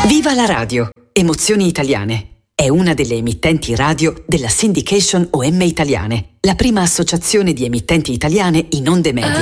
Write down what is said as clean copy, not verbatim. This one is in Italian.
Viva la radio! Emozioni Italiane. È una delle emittenti radio della Syndication OM Italiane, la prima associazione di emittenti italiane in onde medie.